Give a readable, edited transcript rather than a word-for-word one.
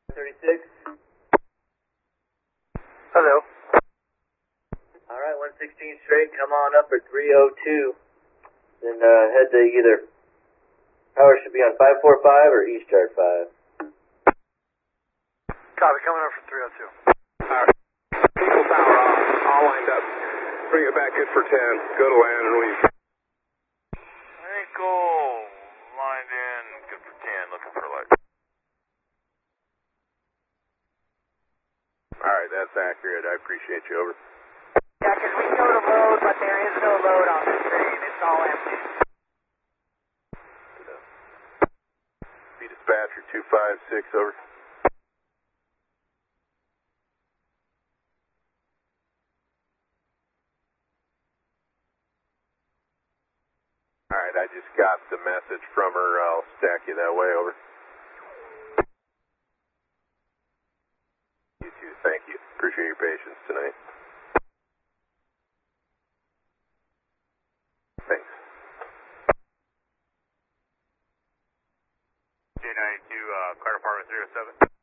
36. Hello. Alright, 116 straight, come on up for 302. Then head to either, power should be on 545 or East Yard 5. Copy, coming up for 302. Alright. Eagle power off, all lined up. Bring it back in for 10. Go to land and leave. Eagle, lined in, good for 10, looking for light. Alright, that's accurate. I appreciate you. Over. Yeah, because we showed a load, but there is no load on the screen. It's all empty. Be dispatcher 256, over. Alright, I just got the message from her. I'll stack you that way, over. You too, thank you. Appreciate your patience tonight. Thanks. J92, Car Department 307.